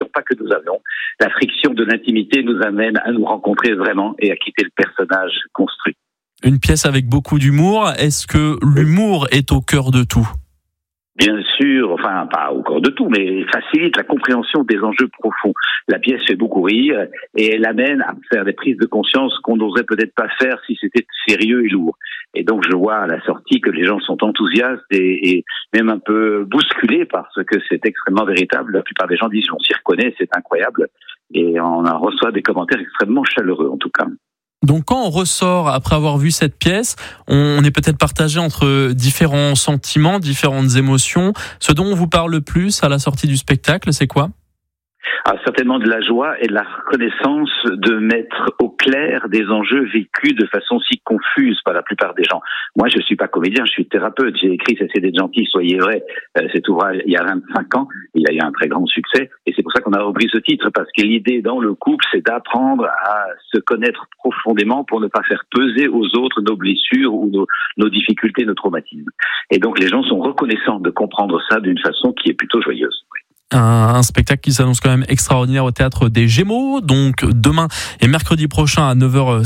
pas que nous avions. La friction de l'intimité nous amène à nous rencontrer vraiment et à quitter le personnage construit. Une pièce avec beaucoup d'humour. Est-ce que l'humour est au cœur de tout ? Bien sûr, enfin pas au cœur de tout, mais facilite la compréhension des enjeux profonds. La pièce fait beaucoup rire et elle amène à faire des prises de conscience qu'on n'oserait peut-être pas faire si c'était sérieux et lourd. Et donc je vois à la sortie que les gens sont enthousiastes et même un peu bousculés parce que c'est extrêmement véritable. La plupart des gens disent on s'y reconnaît, c'est incroyable. Et on en reçoit des commentaires extrêmement chaleureux en tout cas. Donc quand on ressort après avoir vu cette pièce, on est peut-être partagé entre différents sentiments, différentes émotions. Ce dont on vous parle le plus à la sortie du spectacle, c'est quoi ? Certainement de la joie et de la reconnaissance de mettre au clair des enjeux vécus de façon si confuse par la plupart des gens. Moi, je suis pas comédien, je suis thérapeute. J'ai écrit Cessez d'être gentil, soyez vrai, cet ouvrage il y a 25 ans. Il a eu un très grand succès et c'est pour ça qu'on a repris ce titre parce que l'idée dans le couple, c'est d'apprendre à se connaître profondément pour ne pas faire peser aux autres nos blessures ou nos difficultés, nos traumatismes. Et donc, les gens sont reconnaissants de comprendre ça d'une façon qui est plutôt joyeuse. Un spectacle qui s'annonce quand même extraordinaire au Théâtre des Gémeaux, donc demain et mercredi prochain à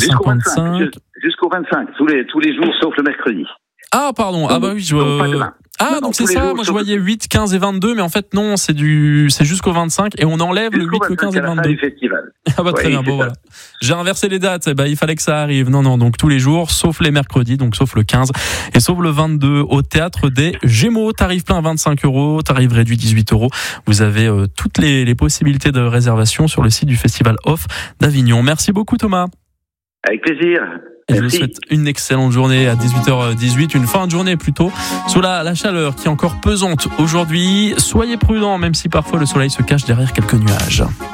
9h55. Jusqu'au 25, tous les jours sauf le mercredi. Ah pardon, donc, ah bah oui, pas demain. Donc c'est ça, moi je voyais 8, 15 et 22, mais en fait non, c'est jusqu'au 25 et on enlève le 8, le 15 et le 22. Du festival. Ah bah très bien, bon voilà. J'ai inversé les dates, il fallait que ça arrive. Non, donc tous les jours, sauf les mercredis, donc sauf le 15 et sauf le 22 au Théâtre des Gémeaux. Tarif plein 25 €, tarif réduit 18 €. Vous avez toutes les possibilités de réservation sur le site du Festival Off d'Avignon. Merci beaucoup Thomas. Avec plaisir. Et je vous souhaite une excellente journée à 18h18, une fin de journée plutôt, sous la chaleur qui est encore pesante aujourd'hui. Soyez prudents, même si parfois le soleil se cache derrière quelques nuages.